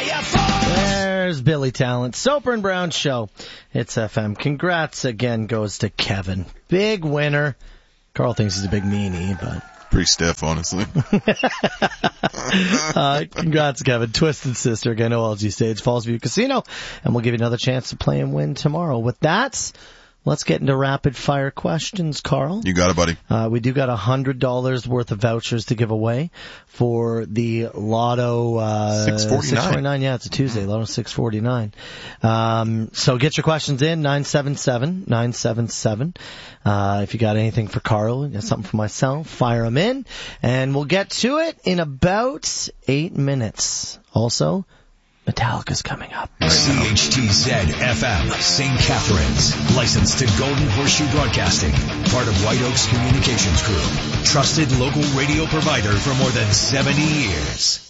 There's Billy Talent. Soper and Brown Show. It's FM. Congrats again goes to Kevin. Big winner. Carl thinks he's a big meanie, but... Pretty stiff, honestly. Congrats, Kevin. Twisted Sister again, OLG Stage, Falls View Casino. And we'll give you another chance to play and win tomorrow. With that, let's get into rapid fire questions, Carl. You got it, buddy. We do got $100 worth of vouchers to give away for the Lotto 649. Yeah, it's a Tuesday. Lotto 649. So get your questions in 977. If you got anything for Carl, you got something for myself, fire them in, and we'll get to it in about 8 minutes. Also, Metallica's coming up. CHTZ-FM, St. Catharines. Licensed to Golden Horseshoe Broadcasting. Part of White Oaks Communications Group. Trusted local radio provider for more than 70 years.